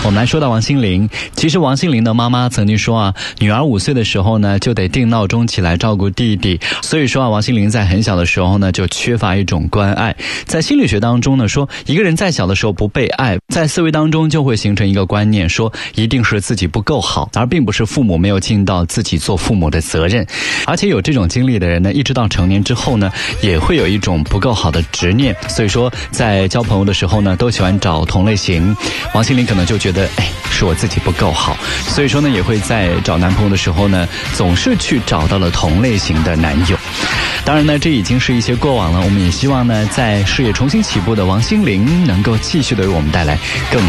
我们来说到王心凌，其实王心凌的妈妈曾经说女儿5岁的时候呢，就得定闹钟起来照顾弟弟，所以说王心凌在很小的时候呢，就缺乏一种关爱。在心理学当中呢，说一个人在小的时候不被爱，在思维当中就会形成一个观念，说一定是自己不够好，而并不是父母没有尽到自己做父母的责任。而且有这种经历的人呢，一直到成年之后呢，也会有一种不够好的执念，所以说在交朋友的时候呢，都喜欢找同类型。王心凌可能就觉得是我自己不够好，所以说呢，也会在找男朋友的时候呢，总是去找到了同类型的男友。当然呢，这已经是一些过往了，我们也希望呢，在事业重新起步的王心凌能够继续的为我们带来更